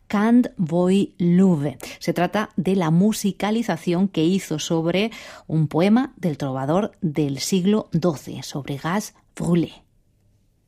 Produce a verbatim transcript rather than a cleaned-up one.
Quand voi Louve. Se trata de la musicalización que hizo sobre un poema del trovador del siglo doce, sobre Gas Brûlé.